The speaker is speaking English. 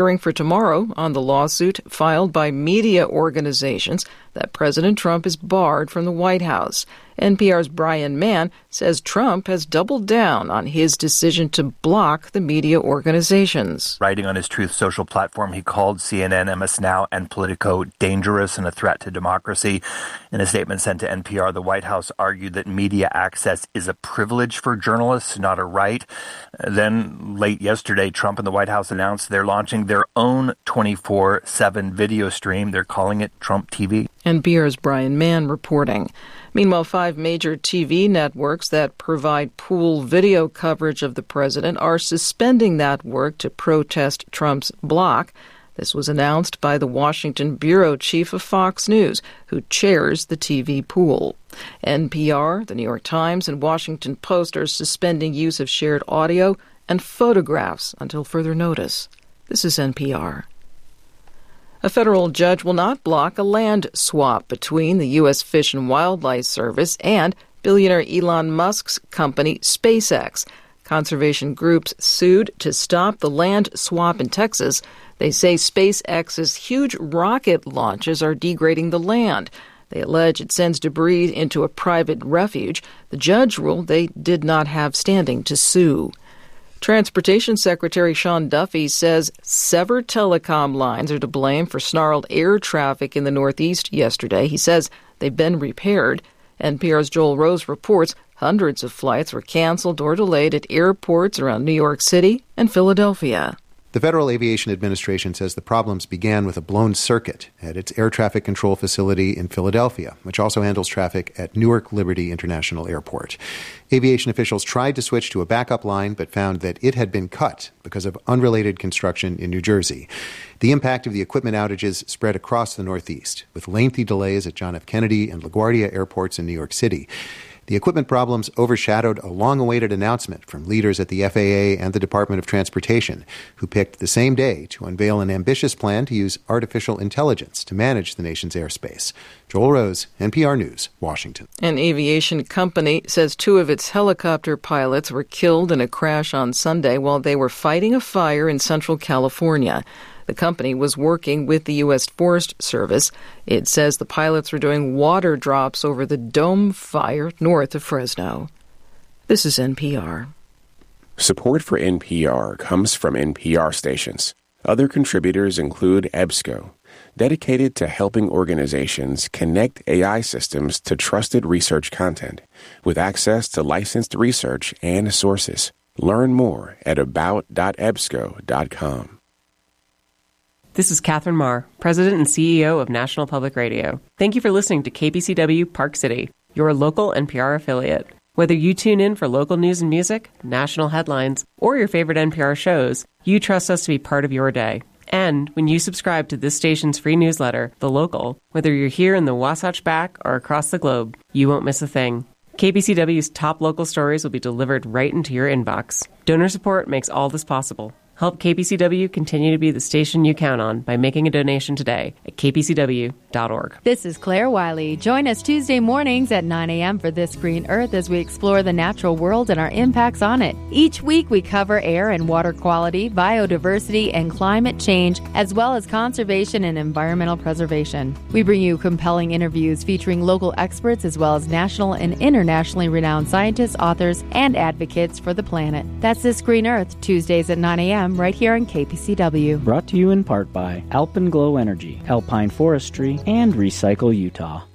Hearing for tomorrow on the lawsuit filed by media organizations that President Trump is barred from the White House. NPR's Brian Mann says Trump has doubled down on his decision to block the media organizations. Writing on his Truth Social platform, he called CNN, MS Now, and Politico dangerous and a threat to democracy. In a statement sent to NPR, the White House argued that media access is a privilege for journalists, not a right. Then, late yesterday, Trump and the White House announced they're launching their own 24/7 video stream. They're calling it Trump TV. NPR's Brian Mann reporting. Meanwhile, 5 major TV networks that provide pool video coverage of the president are suspending that work to protest Trump's block. This was announced by the Washington bureau chief of Fox News, who chairs the TV pool. NPR, the New York Times, and Washington Post are suspending use of shared audio and photographs until further notice. This is NPR. A federal judge will not block a land swap between the U.S. Fish and Wildlife Service and billionaire Elon Musk's company SpaceX. Conservation groups sued to stop the land swap in Texas. They say SpaceX's huge rocket launches are degrading the land. They allege it sends debris into a private refuge. The judge ruled they did not have standing to sue. Transportation Secretary Sean Duffy says severed telecom lines are to blame for snarled air traffic in the Northeast yesterday. He says they've been repaired. NPR's Joel Rose reports hundreds of flights were canceled or delayed at airports around New York City and Philadelphia. The Federal Aviation Administration says the problems began with a blown circuit at its air traffic control facility in Philadelphia, which also handles traffic at Newark Liberty International Airport. Aviation officials tried to switch to a backup line, but found that it had been cut because of unrelated construction in New Jersey. The impact of the equipment outages spread across the Northeast, with lengthy delays at John F. Kennedy and LaGuardia airports in New York City. The equipment problems overshadowed a long-awaited announcement from leaders at the FAA and the Department of Transportation, who picked the same day to unveil an ambitious plan to use artificial intelligence to manage the nation's airspace. Joel Rose, NPR News, Washington. An aviation company says 2 of its helicopter pilots were killed in a crash on Sunday while they were fighting a fire in Central California. The company was working with the U.S. Forest Service. It says the pilots were doing water drops over the Dome Fire north of Fresno. This is NPR. Support for NPR comes from NPR stations. Other contributors include EBSCO, dedicated to helping organizations connect AI systems to trusted research content with access to licensed research and sources. Learn more at about.ebsco.com. This is Catherine Marr, President and CEO of National Public Radio. Thank you for listening to KPCW Park City, your local NPR affiliate. Whether you tune in for local news and music, national headlines, or your favorite NPR shows, you trust us to be part of your day. And when you subscribe to this station's free newsletter, The Local, whether you're here in the Wasatch Back or across the globe, you won't miss a thing. KPCW's top local stories will be delivered right into your inbox. Donor support makes all this possible. Help KPCW continue to be the station you count on by making a donation today at kpcw.org. This is Claire Wiley. Join us Tuesday mornings at 9 a.m. for This Green Earth as we explore the natural world and our impacts on it. Each week we cover air and water quality, biodiversity, and climate change, as well as conservation and environmental preservation. We bring you compelling interviews featuring local experts as well as national and internationally renowned scientists, authors, and advocates for the planet. That's This Green Earth, Tuesdays at 9 a.m. right here on KPCW. Brought to you in part by Alpenglow Energy, Alpine Forestry, and Recycle Utah.